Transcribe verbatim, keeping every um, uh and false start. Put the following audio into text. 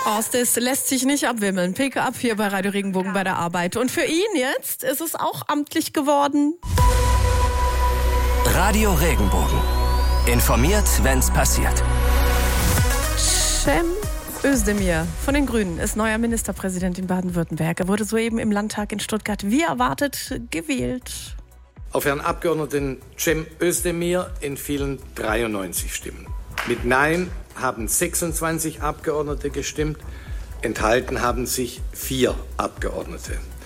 Horst, das lässt sich nicht abwimmeln. Pick up hier bei Radio Regenbogen bei der Arbeit. Und für ihn jetzt ist es auch amtlich geworden. Radio Regenbogen. Informiert, wenn's passiert. Cem Özdemir von den Grünen ist neuer Ministerpräsident in Baden-Württemberg. Er wurde soeben im Landtag in Stuttgart wie erwartet gewählt. Auf Herrn Abgeordneten Cem Özdemir entfielen dreiundneunzig Stimmen. Mit Nein haben sechsundzwanzig Abgeordnete gestimmt, enthalten haben sich vier Abgeordnete.